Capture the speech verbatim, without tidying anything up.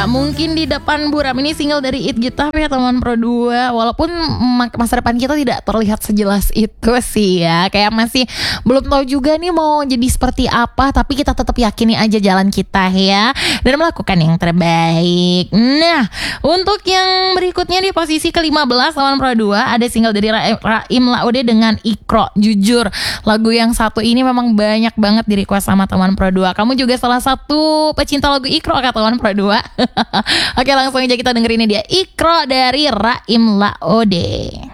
ya, mungkin di depan buram ini single dari It Gitaf ya teman Pro dua. Walaupun masa depan kita tidak terlihat sejelas itu sih ya, kayak masih belum tahu juga nih mau jadi seperti apa. Tapi kita tetap yakini aja jalan kita ya, dan melakukan yang terbaik. Nah, untuk yang berikutnya di posisi ke lima belas teman Pro dua ada single dari Ra- Raim Laode dengan Ikro. Jujur, lagu yang satu ini memang banyak banget di request sama teman Pro dua. Kamu juga salah satu pecinta lagu Ikro kata teman Pro dua. Oke, langsung aja kita dengerin ini dia, Ikro dari Raim Laode.